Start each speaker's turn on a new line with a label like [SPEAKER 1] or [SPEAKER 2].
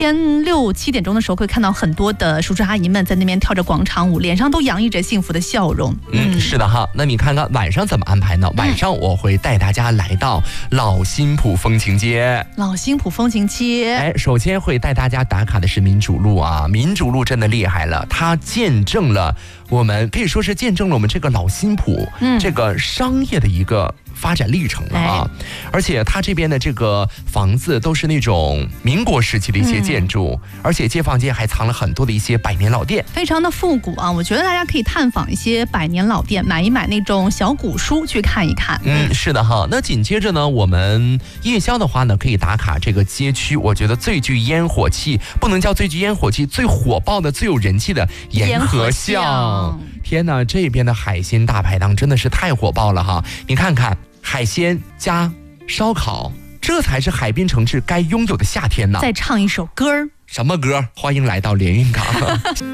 [SPEAKER 1] 6、7点钟的时候，会看到很多的叔叔阿姨们在那边跳着广场舞，脸上都洋溢着幸福的笑容。
[SPEAKER 2] 是的哈。那你看看晚上怎么安排呢？晚上我会带大家来到老新浦风情街。
[SPEAKER 1] 老新浦风情街，
[SPEAKER 2] 首先会带大家打卡的是民主路啊，民主路真的厉害了，它见证了我们可以说是见证了我们这个老新浦这个商业的一个发展历程了啊。而且它这边的这个房子都是那种民国时期的一些建筑，而且街坊间还藏了很多的一些百年老店，
[SPEAKER 1] 非常的复古啊。我觉得大家可以探访一些百年老店，买一买那种小古书去看一看。
[SPEAKER 2] 是的哈。那紧接着呢，我们夜宵的话呢，可以打卡这个街区，我觉得最具烟火气，不能叫最具烟火气，最火爆的、最有人气的沿河巷。天哪，这边的海鲜大排档真的是太火爆了哈！你看看，海鲜加烧烤，这才是海滨城市该拥有的夏天呢。
[SPEAKER 1] 再唱一首歌儿，
[SPEAKER 2] 什么歌？欢迎来到连云港。